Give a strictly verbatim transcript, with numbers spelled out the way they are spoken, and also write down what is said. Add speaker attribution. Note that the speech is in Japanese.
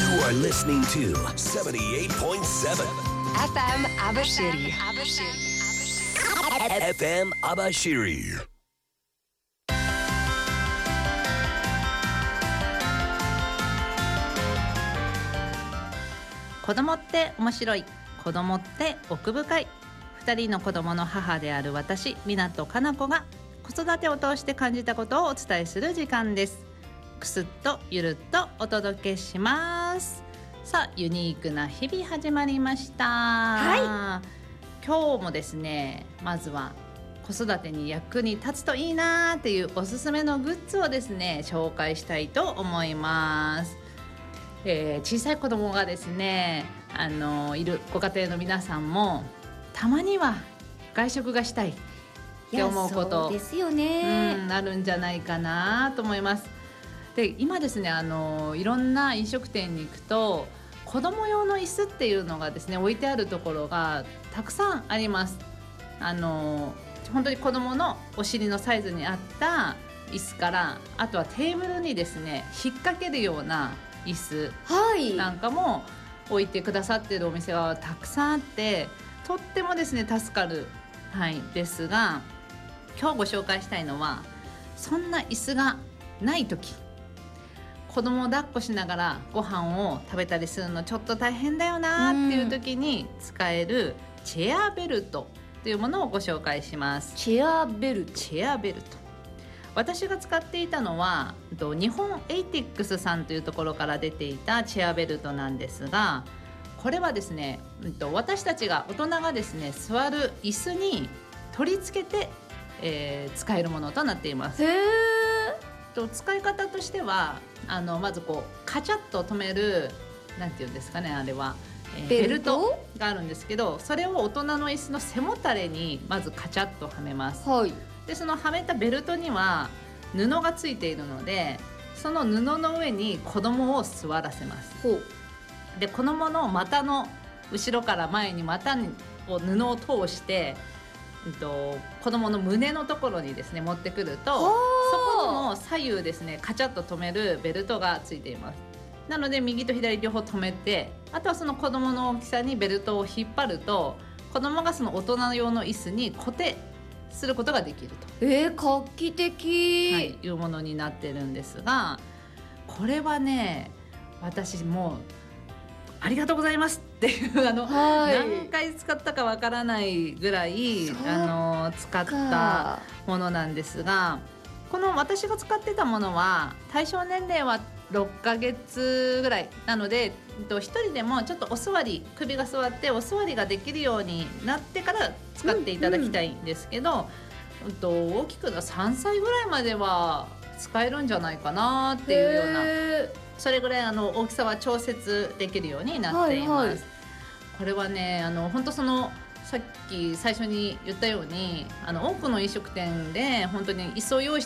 Speaker 1: You are listening to seventy-eight point seven
Speaker 2: エフエム Abashiri.
Speaker 1: エフエム Abashiri。
Speaker 3: 子供って面白い、子供って奥深い。ふたりの子供の母である私、湊かな子が子育てを通して感じたことをお伝えする時間です。くすっとゆるっとお届けします。さあ、ユニークな日々始まりました。
Speaker 4: はい。
Speaker 3: 今日もですね、まずは子育てに役に立つといいなっていうおすすめのグッズをですね、紹介したいと思います。えー、小さい子供がですね、あのいるご家庭の皆さんもたまには外食がしたいって思うこと
Speaker 4: そうですよね、
Speaker 3: うん、あるんじゃないかなと思います。で、今ですね、あのいろんな飲食店に行くと子供用の椅子っていうのがですね、置いてあるところがたくさんあります。あの本当に子供のお尻のサイズに合った椅子から、あとはテーブルにですね引っ掛けるような椅子
Speaker 4: はい
Speaker 3: なんかも置いてくださっているお店がたくさんあって、とってもですね助かる、はい、ですが、今日ご紹介したいのは、そんな椅子がない時、子供を抱っこしながらご飯を食べたりするのちょっと大変だよなっていう時に使えるチェアベルトというものをご紹介します。
Speaker 4: チェアベルト。
Speaker 3: チェアベルト、私が使っていたのは日本エイティックスさんというところから出ていたチェアベルトなんですが、これはですね、私たちが大人がですね座る椅子に取り付けて、えー、使えるものとなっています。
Speaker 4: へー。
Speaker 3: と使い方としては、あのまずこうカチャッと止める、なんていうんですかね、あれは、えー、ベルトがあるんですけど、それを大人の椅子の背もたれにまずカチャッとはめます。
Speaker 4: はい。
Speaker 3: で、そのはめたベルトには布がついているので、その布の上に子供を座らせます。
Speaker 4: ほう。
Speaker 3: で、子供の股の後ろから前に股を布を通して、うんと、子供の胸のところにですね持ってくると、そこの左右ですねカチャッと止めるベルトがついています。なので右と左両方止めて、あとはその子供の大きさにベルトを引っ張ると、子供がその大人用の椅子に固定することができると、
Speaker 4: えー、画期的、
Speaker 3: はい、いうものになってるんですが、これはね、私もうありがとうございますっていうあの、
Speaker 4: はい、
Speaker 3: 何回使ったかわからないぐらいあの使ったものなんですが、この私が使ってたものは対象年齢はろっかげつぐらいなので、一人でもちょっとお座り、首が座ってお座りができるようになってから使っていただきたいんですけど、うんうん、と大きくのさんさいぐらいまでは使えるんじゃないかなっていうような、それぐらいあの大きさは調節できるようになっています、はいはい、これはね、あの本当そのさっき最初に言ったように、あの多くの飲食店で本当に椅子を用意